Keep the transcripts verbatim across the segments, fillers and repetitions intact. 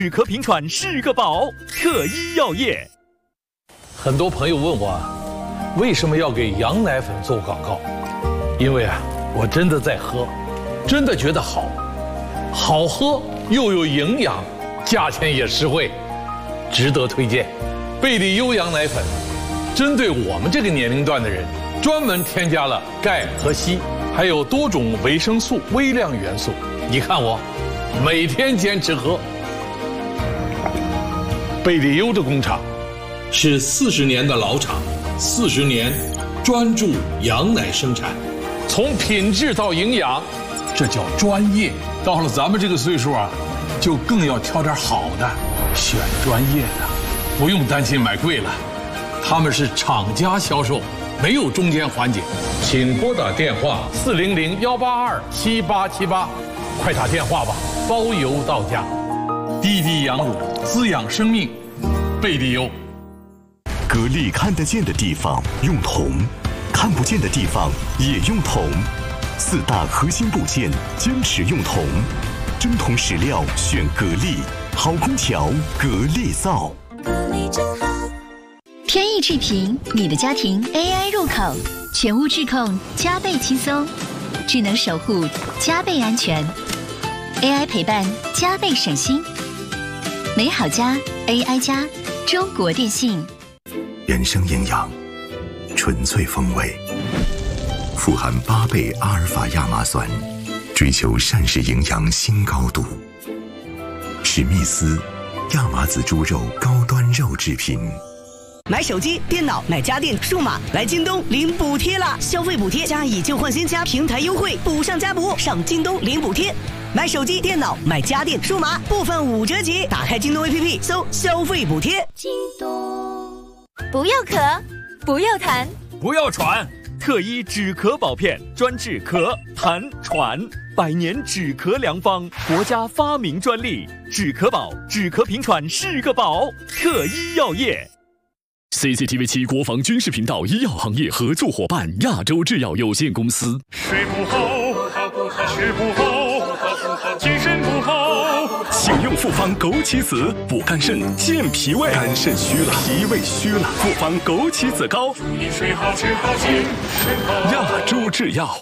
止咳平喘是个宝，特医药业。 很多朋友问我，为什么要给羊奶粉做广告？因为啊，我真的在喝，真的觉得好，好喝又有营养，价钱也实惠，值得推荐。贝利优羊奶粉，针对我们这个年龄段的人，专门添加了钙和硒，还有多种维生素、微量元素。你看我，每天坚持喝。贝利优的工厂是四十年的老厂，四十年专注羊奶生产，从品质到营养，这叫专业。到了咱们这个岁数啊，就更要挑点好的，选专业的，不用担心买贵了。他们是厂家销售，没有中间环节。请拨打电话四零零幺八二七八七八，快打电话吧，包邮到家。滴滴羊乳，滋养生命，贝利优。 格力看得见的地方用铜，看不见的地方也用铜。四大核心部件坚持用铜，真铜实料选格力，好空调格力造。 格力真好。 天翼智屏，你的家庭 A I 入口，全屋智控加倍轻松，智能守护加倍安全 ，A I 陪伴加倍省心。美好家 A I 加，中国电信。 人生营养，纯粹风味，富含八倍阿尔法亚麻酸，追求膳食营养新高度。史密斯亚麻籽猪肉高端肉制品。 买手机、电脑、买家电、数码，来京东领补贴啦！消费补贴加以旧换新加平台优惠，补上加补，上京东领补贴。买手机、电脑、买家电、数码，部分五折起。打开京东 A P P， 搜消费补贴。 京东。不要咳，不要痰， 不要喘，特医止咳宝片，专治咳、痰、喘，百年止咳良方，国家发明专利。止咳宝，止咳平喘是个宝，特医药业。 C C T V 七国防军事频道医药行业合作伙伴亚洲制药有限公司。 睡不好，不好不好，吃不好，不好不好，精神不好。 请用复方枸杞子补肝肾、健脾胃。肝肾虚了，脾胃虚了，复方枸杞子膏。 注意睡好，吃好，精神好。 亚洲制药。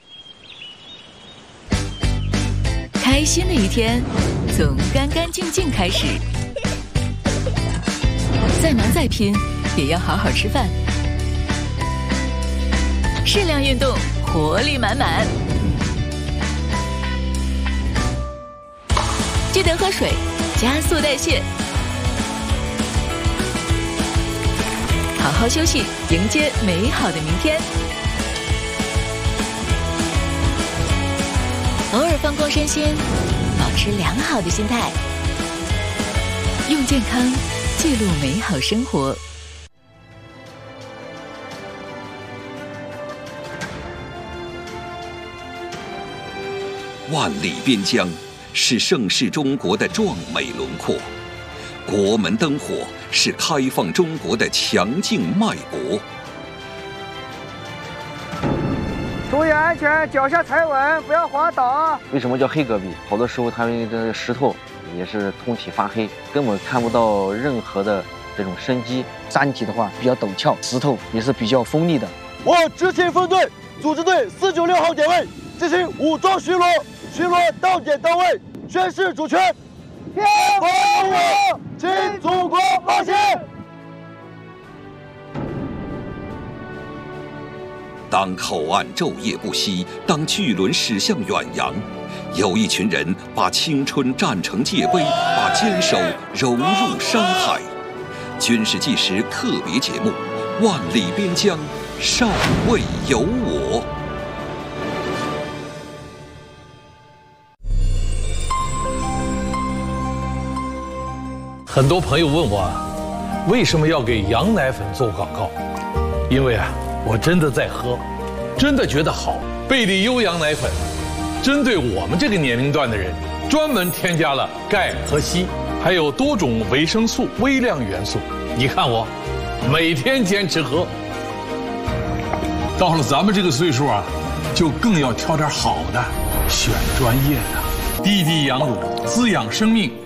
开心的一天，从干干净净开始。再忙再拼，也要好好吃饭，适量运动，活力满满。记得喝水，加速代谢。好好休息，迎接美好的明天。偶尔放光身心，保持良好的心态，用健康记录美好生活。 万里边疆是盛世中国的壮美轮廓，国门灯火是开放中国的强劲脉搏。 注意安全，脚下踩稳，不要滑倒。 为什么叫黑戈壁？好多时候它们的石头也是通体发黑，根本看不到任何的这种生机。山体的话比较陡峭，石头也是比较锋利的。 我执勤分队组织队四九六号点位进行武装巡逻，巡逻到点到位，宣示主权。天保我，请祖国放心。 当口岸昼夜不息，当巨轮驶向远洋，有一群人把青春战成界碑，把坚守融入山海。军事纪实特别节目《万里边疆，尚未有我》。 很多朋友问我，为什么要给羊奶粉做广告？因为啊，我真的在喝，真的觉得好。贝利优羊奶粉，针对我们这个年龄段的人，专门添加了钙和硒，还有多种维生素、微量元素。你看我，每天坚持喝。到了咱们这个岁数啊，就更要挑点好的，选专业的。滴滴羊乳，滋养生命，